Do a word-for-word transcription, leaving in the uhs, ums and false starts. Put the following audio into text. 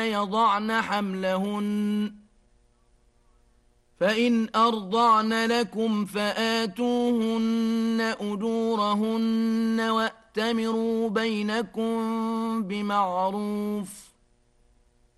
يضعن حملهن فإن أرضعن لكم فآتوهن أجورهن وأتمروا بينكم بمعروف